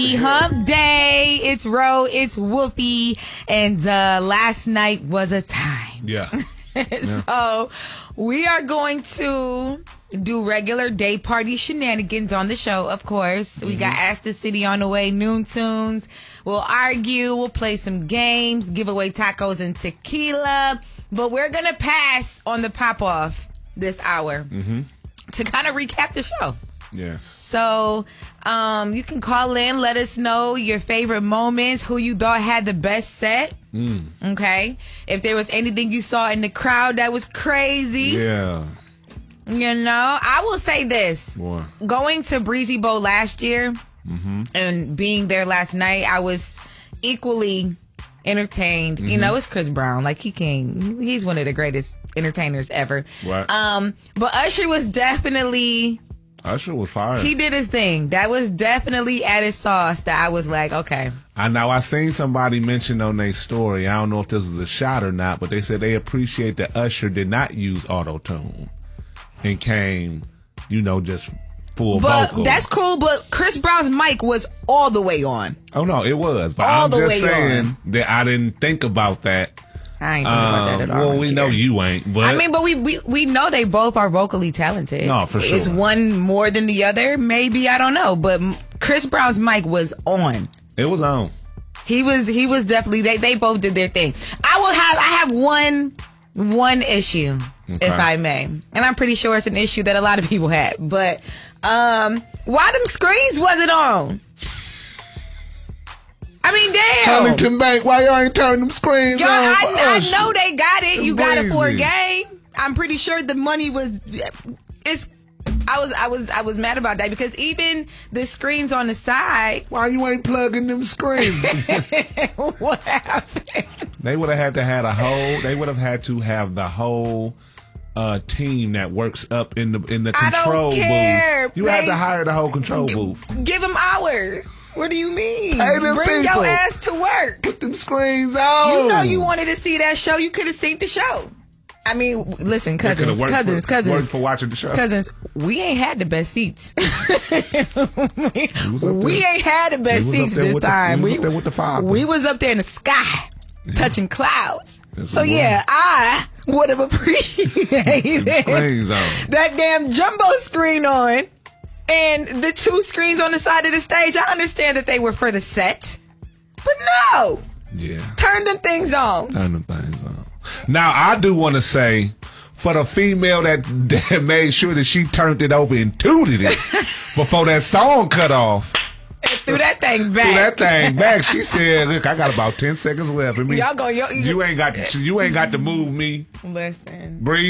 Hump Day. It's Ro, it's Wolfie, and last night was a time. Yeah. So we are going to do regular day party shenanigans on the show, of course. We got Ask the City on the way, Noon Tunes. We'll argue, we'll play some games, give away tacos and tequila. But we're going to pass on the pop-off this hour to kind of recap the show. Yes. So you can call in, let us know your favorite moments, who you thought had the best set. Okay? If there was anything you saw in the crowd that was crazy. Yeah. You know, I will say this. Boy. Going to Breezy Bowl last year and being there last night, I was equally entertained. You know, it's Chris Brown. Like, he's one of the greatest entertainers ever. Right. But Usher was definitely... Usher was fire. He did his thing. That was definitely added sauce that I was like, okay. I seen somebody mention on their story, I don't know if this was a shot or not, but they said they appreciate that Usher did not use auto-tune and came, just full vocal. That's cool, but Chris Brown's mic was all the way on. Oh, no, it was. But All I'm the just way saying on. that I didn't think about that. I ain't think about that at all. Well, we know you ain't, but... I mean, but we know they both are vocally talented. No, for sure. Is one more than the other? Maybe, I don't know. But Chris Brown's mic was on. It was on. He was definitely, they both did their thing. I have one issue, if I may. And I'm pretty sure it's an issue that a lot of people had. But why them screens wasn't on? I mean, damn. Huntington Bank, why y'all ain't turning them screens on? I know they got it. You got it for a Breezy. game. I'm pretty sure the money was. I was mad about that because even the screens on the side. Why you ain't plugging them screens? What happened? They would have had to have the whole team that works up in the control don't care. booth. You have to hire the whole control booth. Give them hours. What do you mean? Pay them Bring people. your ass to work. Put them screens on. You know you wanted to see that show. You could have seen the show. I mean, listen, cousins, worked for watching the show. Cousins, we ain't had the best seats. we there. ain't had the best seats this time. We was up there with the fire. We was up there in the sky, touching clouds. That's So the yeah, I would have appreciated screens on. that damn jumbo screen on, and the two screens on the side of the stage. I understand that they were for the set, but no. Yeah. Turn them things on. Turn them things on. Now, I do want to say, for the female that made sure that she turned it over and tooted it before that song cut off. Threw that thing back. She said, look, I got about 10 seconds left. I mean, Y'all go, you ain't got to move me. Listen. Breathe.